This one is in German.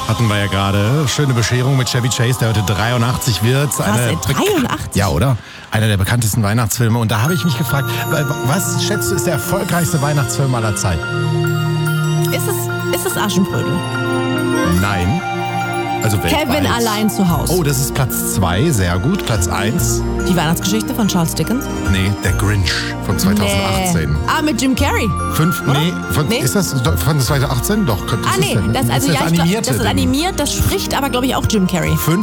Hatten wir ja gerade. Schöne Bescherung mit Chevy Chase, der heute 83 wird. Krass, 83? Ja, oder? Einer der bekanntesten Weihnachtsfilme. Und da habe ich mich gefragt, was schätzt du, ist der erfolgreichste Weihnachtsfilm aller Zeiten? Ist es Aschenbrödel? Nein. Also weltweit. Kevin allein zu Hause. Oh, das ist Platz 2, sehr gut. Platz 1. Die Weihnachtsgeschichte von Charles Dickens? Nee, der Grinch von 2018. Nee. Ah, mit Jim Carrey. 5, nee, ist das von 2018? Doch, Das ist animiert, das spricht aber, glaube ich, auch Jim Carrey.